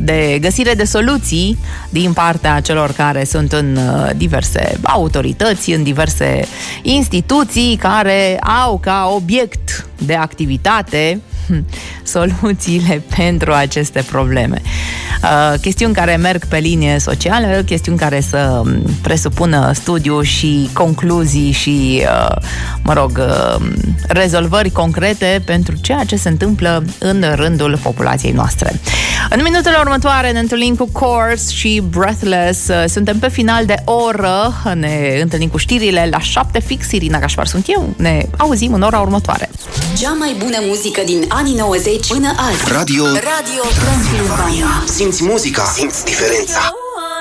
de găsire de soluții din partea celor care sunt în diverse autorități, în diverse instituții care au ca obiect de activitate soluțiile pentru aceste probleme. Chestiuni care merg pe linie socială, chestiuni care să presupună studiu și concluzii și, rezolvări concrete pentru ceea ce se întâmplă în rândul populației noastre. În minutele următoare ne întâlnim cu Course și Breathless. Suntem pe final de oră, ne întâlnim cu știrile la 7 fix. Irina Gașpar sunt eu, ne auzim în ora următoare. Cea mai bună muzică din anii 90 până azi. Radio Transilvania. Simți muzica, simți diferența.